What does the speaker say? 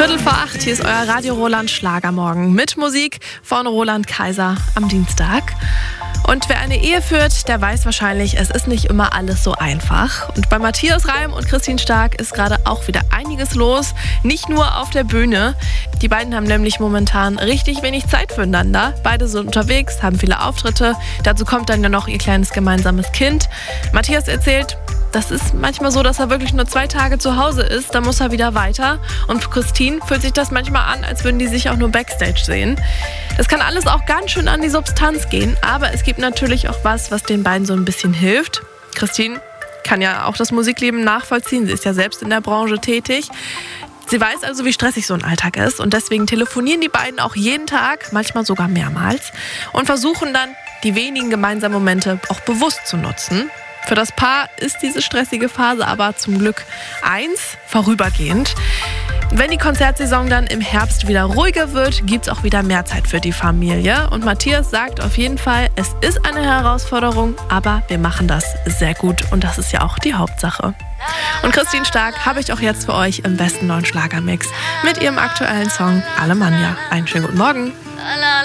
7:15, hier ist euer Radio Roland Schlagermorgen mit Musik von Roland Kaiser am Dienstag. Und wer eine Ehe führt, der weiß wahrscheinlich, es ist nicht immer alles so einfach. Und bei Matthias Reim und Christine Stark ist gerade auch wieder einiges los, nicht nur auf der Bühne. Die beiden haben nämlich momentan richtig wenig Zeit füreinander. Beide sind unterwegs, haben viele Auftritte. Dazu kommt dann ja noch ihr kleines gemeinsames Kind. Matthias erzählt, das ist manchmal so, dass er wirklich nur 2 Tage zu Hause ist, dann muss er wieder weiter. Und für Christine fühlt sich das manchmal an, als würden die sich auch nur Backstage sehen. Das kann alles auch ganz schön an die Substanz gehen, aber es gibt natürlich auch was den beiden so ein bisschen hilft. Christine kann ja auch das Musikleben nachvollziehen, sie ist ja selbst in der Branche tätig. Sie weiß also, wie stressig so ein Alltag ist und deswegen telefonieren die beiden auch jeden Tag, manchmal sogar mehrmals und versuchen dann, die wenigen gemeinsamen Momente auch bewusst zu nutzen. Für das Paar ist diese stressige Phase aber zum Glück vorübergehend. Wenn die Konzertsaison dann im Herbst wieder ruhiger wird, gibt es auch wieder mehr Zeit für die Familie. Und Matthias sagt auf jeden Fall, es ist eine Herausforderung, aber wir machen das sehr gut und das ist ja auch die Hauptsache. Und Christine Stark habe ich auch jetzt für euch im besten neuen Schlagermix mit ihrem aktuellen Song Alemannia. Einen schönen guten Morgen.